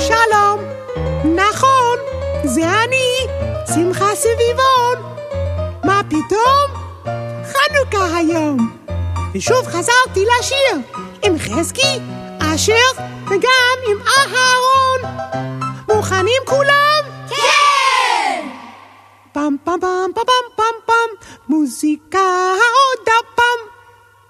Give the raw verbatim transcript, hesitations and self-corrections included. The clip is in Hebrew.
שלום, נכון, זה אני, שמחה סביבון. מה פתאום? חנוכה היום. ושוב חזרתי לשיר עם חזקי, אשר וגם עם אהרון. מוכנים כולם? כן! פם פם פם פם פם פם, מוזיקה